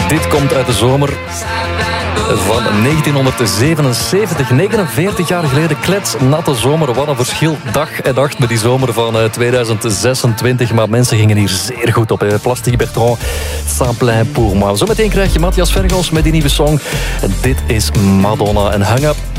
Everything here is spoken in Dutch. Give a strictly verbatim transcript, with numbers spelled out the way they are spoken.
Dit komt uit de zomer van negentienhonderdzevenenzeventig. negenenveertig jaar geleden, kletsnatte zomer. Wat een verschil dag en nacht met die zomer van tweeduizend zesentwintig. Maar mensen gingen hier zeer goed op. Plastique Bertrand, Saint-Plein pour moi. Zometeen krijg je Matthias Vergels met die nieuwe song. Dit is Madonna en Hang Up.